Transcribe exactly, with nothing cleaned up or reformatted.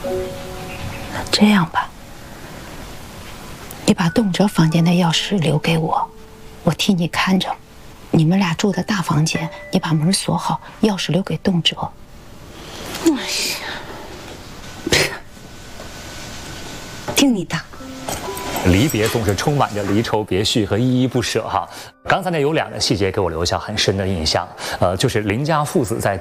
这样吧，你把动辄房间的钥匙留给我，我替你看着。你们俩住的大房间，你把门锁好，钥匙留给动辄。 哎呀，听你的。 离别总是充满着离愁别绪和依依不舍哈。刚才呢有两个细节给我留下很深的印象，呃，就是林家父子在